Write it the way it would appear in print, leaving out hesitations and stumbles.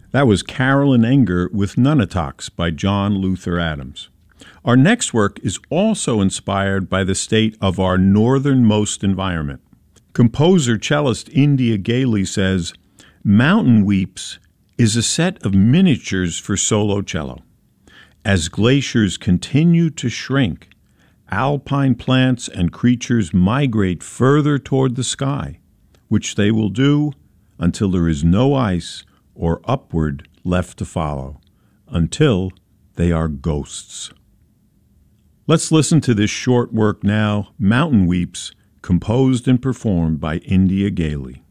That was Carolyn Enger with Nunatak by John Luther Adams. Our next work is also inspired by the state of our northernmost environment. Composer cellist India Gailey says, "Mountain Weeps is a set of miniatures for solo cello. As glaciers continue to shrink, alpine plants and creatures migrate further toward the sky, which they will do until there is no ice or upward left to follow, until they are ghosts." Let's listen to this short work now, Mountain Weeps, composed and performed by India Gailey.